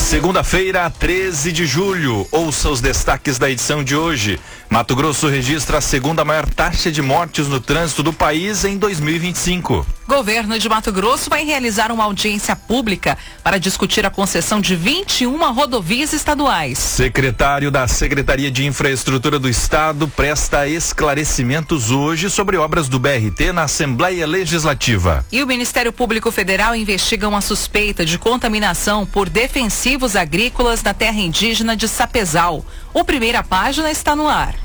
Segunda-feira, 13 de julho. Ouça os destaques da edição de hoje. Mato Grosso registra a segunda maior taxa de mortes no trânsito do país em 2025. Governo de Mato Grosso vai realizar uma audiência pública para discutir a concessão de 21 rodovias estaduais. Secretário da Secretaria de Infraestrutura do Estado presta esclarecimentos hoje sobre obras do BRT na Assembleia Legislativa. E o Ministério Público Federal investiga uma suspeita de contaminação por defensivos agrícolas na terra indígena de Sapezal. O Primeira Página está no ar.